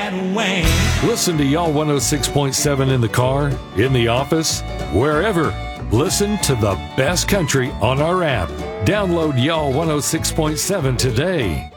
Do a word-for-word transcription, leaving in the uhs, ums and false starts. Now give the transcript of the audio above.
that Wayne. Listen to Y'all one oh six point seven in the car, in the office, wherever. Listen to the best country on our app. Download Y'all one oh six point seven today.